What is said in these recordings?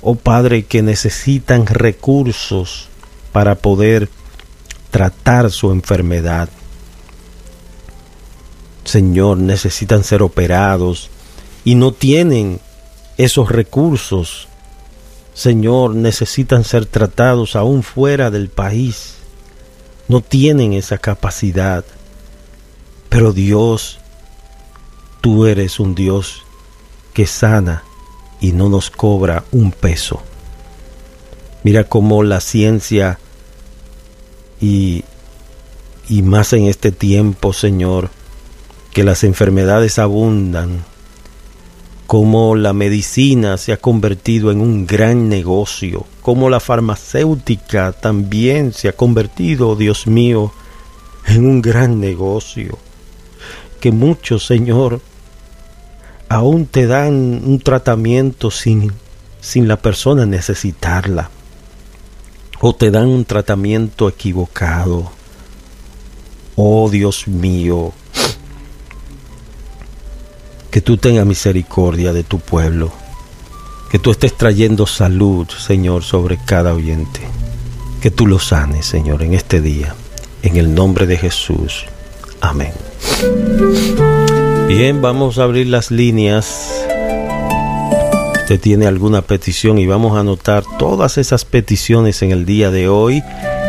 oh Padre, que necesitan recursos para poder tratar su enfermedad. Señor, necesitan ser operados y no tienen esos recursos. Señor, necesitan ser tratados aún fuera del país. No tienen esa capacidad. Pero Dios, tú eres un Dios que sana y no nos cobra un peso. Mira cómo la ciencia y más en este tiempo, Señor, que las enfermedades abundan, cómo la medicina se ha convertido en un gran negocio, cómo la farmacéutica también se ha convertido, Dios mío, en un gran negocio, que muchos, Señor, aún te dan un tratamiento sin la persona necesitarla, o te dan un tratamiento equivocado. Oh Dios mío, que tú tengas misericordia de tu pueblo, que tú estés trayendo salud, Señor, sobre cada oyente, que tú lo sanes, Señor, en este día, en el nombre de Jesús. Amén. Bien, vamos a abrir las líneas. Usted tiene alguna petición y vamos a anotar todas esas peticiones en el día de hoy.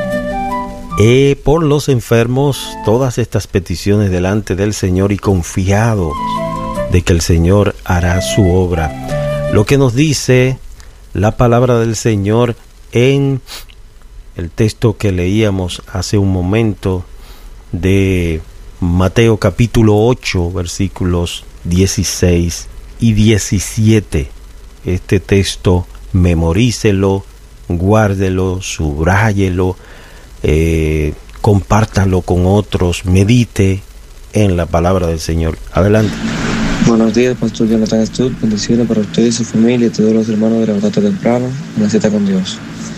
Por los enfermos, todas estas peticiones delante del Señor y confiados de que el Señor hará su obra. Lo que nos dice la palabra del Señor en el texto que leíamos hace un momento de Mateo capítulo 8, versículos 16 y 17. Este texto memorícelo, guárdelo, subráyelo, compártalo con otros, medite en la palabra del Señor. Adelante. Buenos días, Pastor Jonathan Stud. Bendiciones para usted y su familia y todos los hermanos de Levantate Temprano. Una cita con Dios.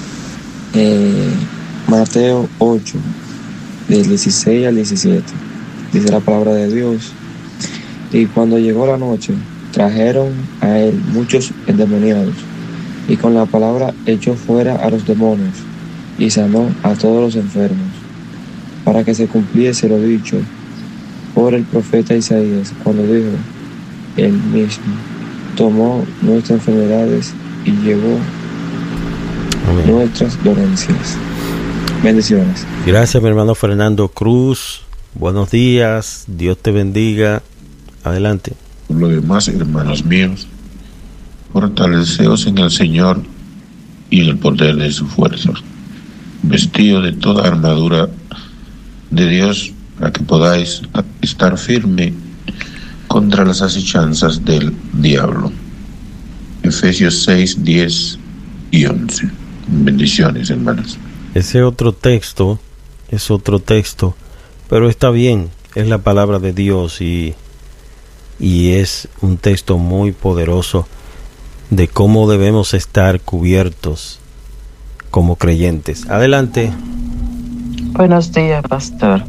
Mateo 8, del 16 al 17. Dice la palabra de Dios. Y cuando llegó la noche, trajeron a él muchos endemoniados, y con la palabra echó fuera a los demonios, y sanó a todos los enfermos, para que se cumpliese lo dicho por el profeta Isaías, cuando dijo: Él mismo tomó nuestras enfermedades y llevó nuestras dolencias. Bendiciones. Gracias, mi hermano Fernando Cruz. Buenos días, Dios te bendiga. Adelante. Por lo demás, hermanos míos, fortaleceos en el Señor y en el poder de su fuerza, vestido de toda armadura de Dios, para que podáis estar firme contra las acechanzas del diablo. Efesios 6, 10 y 11. Bendiciones, hermanas. Ese otro texto es otro texto, pero está bien, es la palabra de Dios y es un texto muy poderoso de cómo debemos estar cubiertos como creyentes. Adelante. Buenos días, pastor.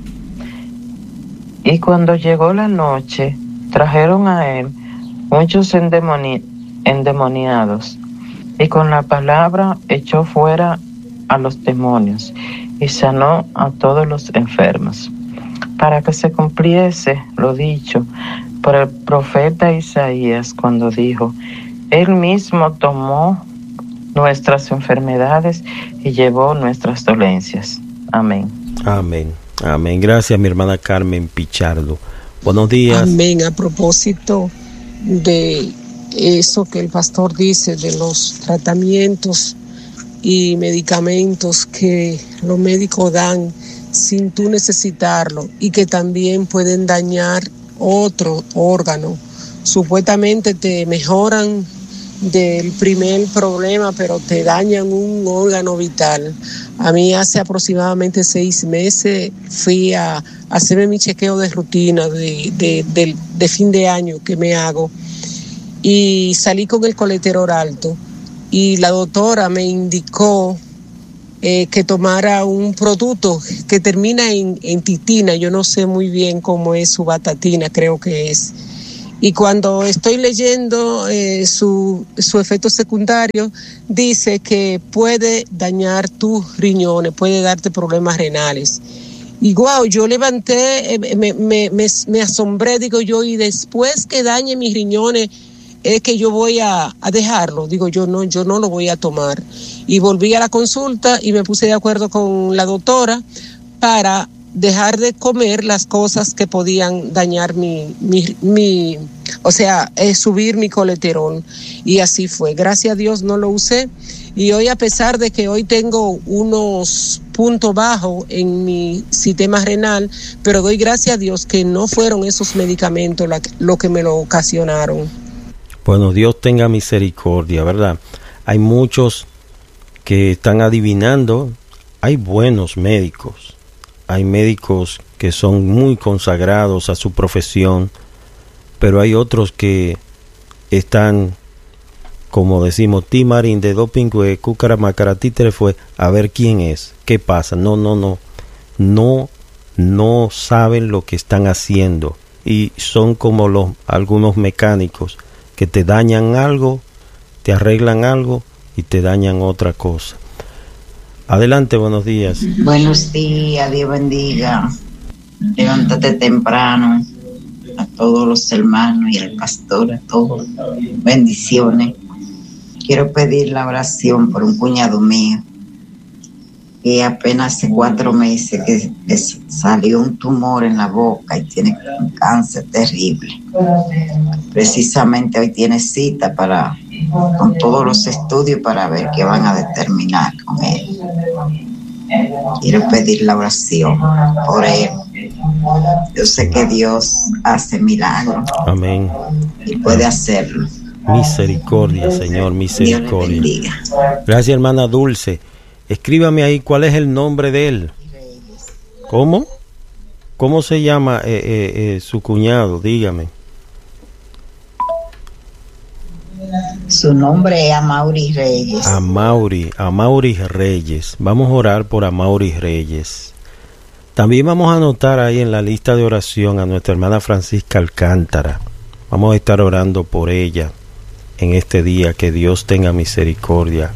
Y cuando llegó la noche, trajeron a él muchos endemoniados, y con la palabra echó fuera a los demonios, y sanó a todos los enfermos, para que se cumpliese lo dicho por el profeta Isaías, cuando dijo: Él mismo tomó nuestras enfermedades y llevó nuestras dolencias. Amén. Amén. Amén. Gracias, mi hermana Carmen Pichardo. Buenos días. Amén. A propósito de eso que el pastor dice, de los tratamientos y medicamentos que los médicos dan sin tú necesitarlo y que también pueden dañar otro órgano. Supuestamente te mejoran del primer problema, pero te dañan un órgano vital. A mí hace aproximadamente 6 meses fui a hacerme mi chequeo de rutina de fin de año que me hago, y salí con el colesterol alto, y la doctora me indicó que tomara un producto que termina en titina. Yo no sé muy bien cómo es su batatina, creo que es. Y cuando estoy leyendo su efecto secundario, dice que puede dañar tus riñones, puede darte problemas renales. Y wow, yo levanté, me asombré, digo yo, y después que dañe mis riñones, es que yo voy a dejarlo. Digo, yo no lo voy a tomar. Y volví a la consulta y me puse de acuerdo con la doctora para dejar de comer las cosas que podían dañar subir mi colesterol. Y así fue. Gracias a Dios no lo usé. Y hoy, a pesar de que hoy tengo unos puntos bajos en mi sistema renal, pero doy gracias a Dios que no fueron esos medicamentos lo que me lo ocasionaron. Bueno, Dios tenga misericordia, ¿verdad? Hay muchos que están adivinando. Hay buenos médicos. Hay médicos que son muy consagrados a su profesión, pero hay otros que están, como decimos, timarín de dopingüe, cúcara macara títere fue, a ver quién es, qué pasa. No saben lo que están haciendo, y son como algunos mecánicos que te dañan algo, te arreglan algo y te dañan otra cosa. Adelante, buenos días. Buenos días, Dios bendiga. Levántate temprano, a todos los hermanos y al pastor, a todos. Bendiciones. Quiero pedir la oración por un cuñado mío que apenas hace 4 meses que salió un tumor en la boca y tiene un cáncer terrible. Precisamente hoy tiene cita con todos los estudios para ver qué van a determinar con él. Quiero pedir la oración por él. Yo sé que Dios hace milagros. Amén. Y puede hacerlo. Misericordia, Señor, misericordia. Dios le bendiga. Gracias, hermana Dulce. Escríbame ahí cuál es el nombre de él. ¿Cómo? ¿Cómo se llama su cuñado? Dígame. Su nombre es Amaury Reyes. Amaury Reyes. Vamos a orar por Amaury Reyes. También vamos a anotar ahí en la lista de oración a nuestra hermana Francisca Alcántara. Vamos a estar orando por ella en este día. Que Dios tenga misericordia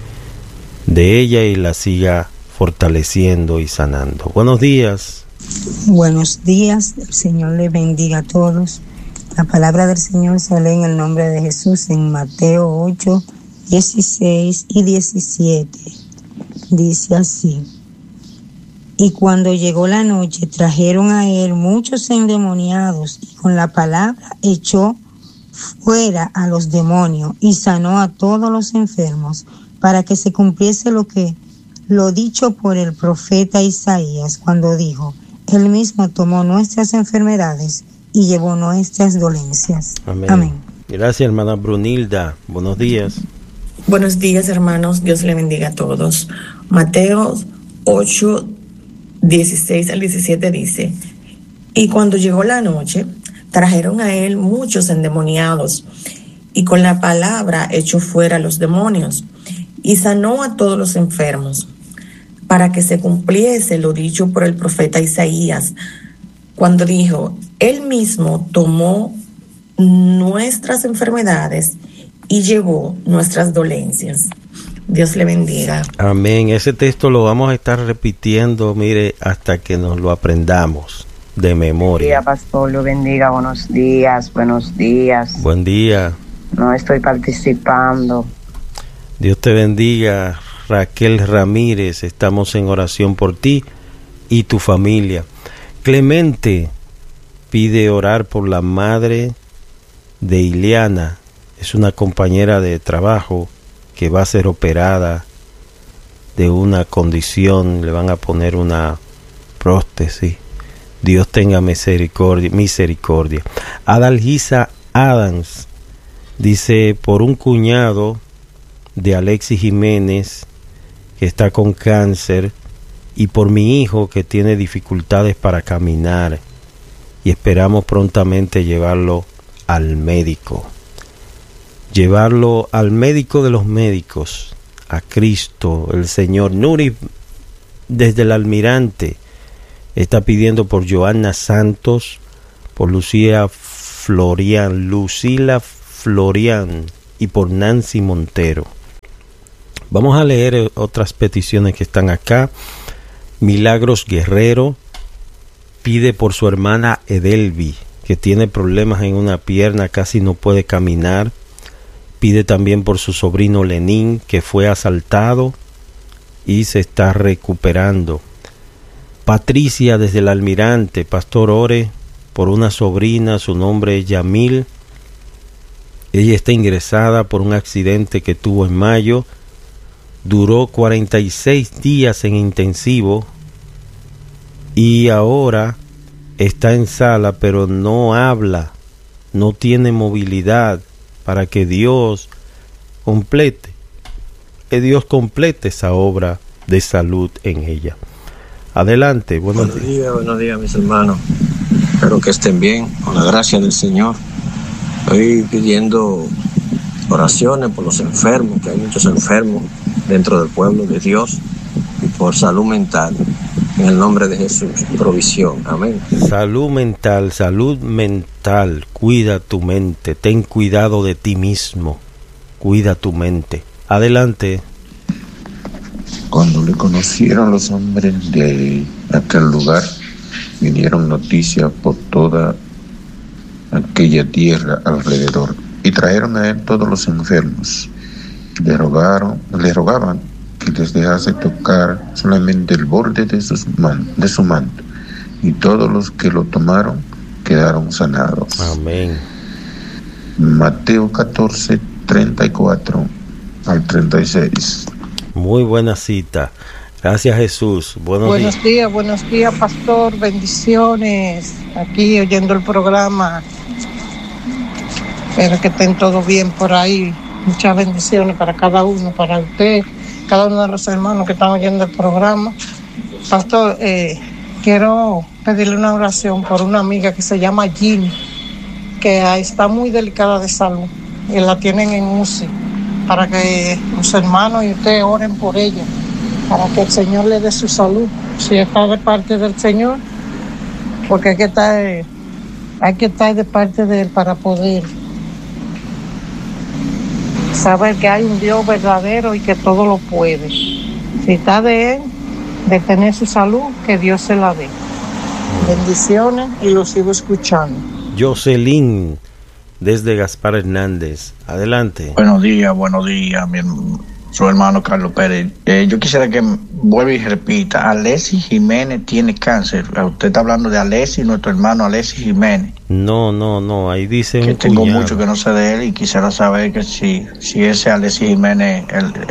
de ella y la siga fortaleciendo y sanando. Buenos días. Buenos días, el Señor les bendiga a todos. La palabra del Señor se lee en el nombre de Jesús en Mateo 8, 16 y 17. Dice así: y cuando llegó la noche, trajeron a él muchos endemoniados, y con la palabra echó fuera a los demonios, y sanó a todos los enfermos, para que se cumpliese lo dicho por el profeta Isaías, cuando dijo: él mismo tomó nuestras enfermedades y llevó nuestras dolencias. Amén. Amén. Gracias, hermana Brunilda. Buenos días. Buenos días, hermanos. Dios le bendiga a todos. Mateo 8, 16 al 17 dice: y cuando llegó la noche, trajeron a él muchos endemoniados, y con la palabra echó fuera a los demonios, y sanó a todos los enfermos, para que se cumpliese lo dicho por el profeta Isaías, cuando dijo: él mismo tomó nuestras enfermedades y llevó nuestras dolencias. Dios le bendiga. Amén. Ese texto lo vamos a estar repitiendo, mire, hasta que nos lo aprendamos de memoria. Buen día, pastor, lo bendiga. Buenos días, buenos días. Buen día. No estoy participando. Dios te bendiga, Raquel Ramírez. Estamos en oración por ti y tu familia. Clemente pide orar por la madre de Ileana. Es una compañera de trabajo que va a ser operada de una condición. Le van a poner una prótesis. Dios tenga misericordia. Adalgisa Adams dice por un cuñado de Alexis Jiménez que está con cáncer, y por mi hijo que tiene dificultades para caminar, y esperamos prontamente llevarlo al médico. Llevarlo al médico de los médicos, a Cristo, el Señor. Nuri, desde el Almirante, está pidiendo por Joana Santos, por Lucía Florian, Lucila Florian y por Nancy Montero. Vamos a leer otras peticiones que están acá. Milagros Guerrero pide por su hermana Edelvi, que tiene problemas en una pierna, casi no puede caminar. Pide también por su sobrino Lenín, que fue asaltado y se está recuperando. Patricia desde el Almirante, pastor, ore por una sobrina, su nombre es Yamil. Ella está ingresada por un accidente que tuvo en mayo. Duró 46 días en intensivo y ahora está en sala, pero no habla, no tiene movilidad, para que Dios complete esa obra de salud en ella. Adelante, buenos días mis hermanos, espero que estén bien, con la gracia del Señor. Estoy pidiendo oraciones por los enfermos, que hay muchos enfermos dentro del pueblo de Dios, y por salud mental, en el nombre de Jesús, provisión, amén. Salud mental, cuida tu mente, ten cuidado de ti mismo, cuida tu mente. Adelante. Cuando le conocieron los hombres de aquel lugar, vinieron noticias por toda aquella tierra alrededor, y trajeron a él todos los enfermos. Le rogaban que les dejase tocar solamente el borde de su manto, y todos los que lo tomaron quedaron sanados. Amén. Mateo 14, 34 al 36. Muy buena cita. Gracias, Jesús. Buenos días, pastor. Bendiciones. Aquí oyendo el programa. Espero que estén todos bien por ahí. Muchas bendiciones para cada uno, para usted, cada uno de los hermanos que están oyendo el programa. Pastor, quiero pedirle una oración por una amiga que se llama Ginny, que está muy delicada de salud y la tienen en UCI, para que los hermanos y usted oren por ella, para que el Señor le dé su salud, si está de parte del Señor, porque hay que estar de parte de Él para poder saber que hay un Dios verdadero y que todo lo puede. Si está de Él, de tener su salud, que Dios se la dé. Bendiciones y lo sigo escuchando. Jocelyn desde Gaspar Hernández, adelante. Buenos días, su hermano Carlos Pérez. Yo quisiera que vuelva y repita, Alexis Jiménez tiene cáncer. Usted está hablando de Alexis, nuestro hermano Alexis Jiménez. No, ahí dice que un tengo cuñado. Mucho que no sé de él, y quisiera saber que si ese Alexis Jiménez,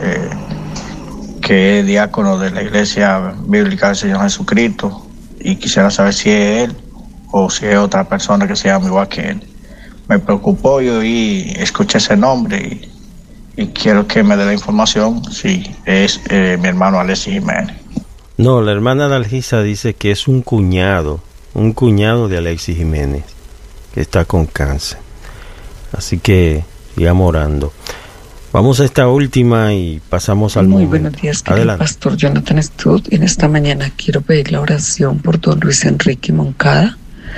que es diácono de la Iglesia Bíblica del Señor Jesucristo, y quisiera saber si es él o si es otra persona que se llama igual que él. Me preocupó y escuché ese nombre y quiero que me dé la información si es mi hermano Alexis Jiménez. No, la hermana Dalgisa dice que es un cuñado de Alexis Jiménez que está con cáncer. Así que sigamos orando. Vamos a esta última y pasamos al Muy momento. buenos días, querido pastor Jonathan Stud. En esta mañana quiero pedir la oración por don Luis Enrique Moncada.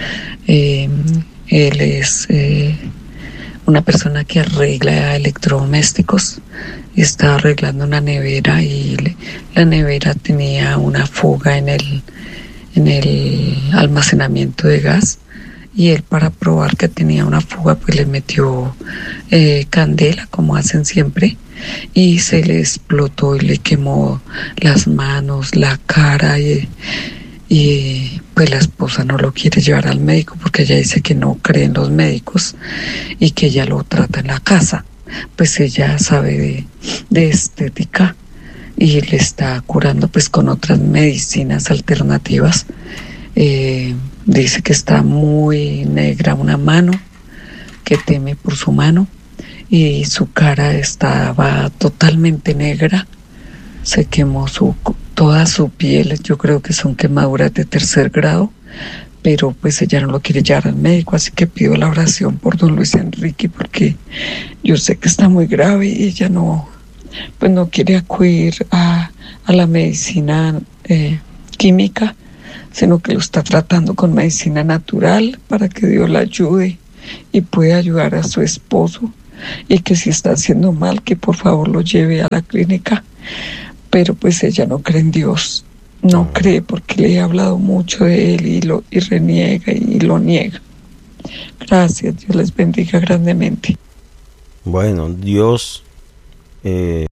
Él es una persona que arregla electrodomésticos. Está arreglando una nevera y la nevera tenía una fuga en el almacenamiento de gas, y él, para probar que tenía una fuga, pues le metió candela, como hacen siempre, y se le explotó y le quemó las manos, la cara, y pues la esposa no lo quiere llevar al médico porque ella dice que no cree en los médicos y que ella lo trata en la casa. Pues ella sabe de estética y le está curando pues con otras medicinas alternativas. Dice que está muy negra una mano, que teme por su mano, y su cara estaba totalmente negra. Se quemó toda su piel. Yo creo que son quemaduras de 3er grado, pero pues ella no lo quiere llevar al médico, así que pido la oración por don Luis Enrique, porque yo sé que está muy grave y ella no quiere acudir a la medicina química, sino que lo está tratando con medicina natural para que Dios la ayude y puede ayudar a su esposo, y que si está haciendo mal, que por favor lo lleve a la clínica. Pero pues ella no cree en Dios, no cree, porque le he hablado mucho de él y reniega y lo niega. Gracias, Dios les bendiga grandemente. Bueno, Dios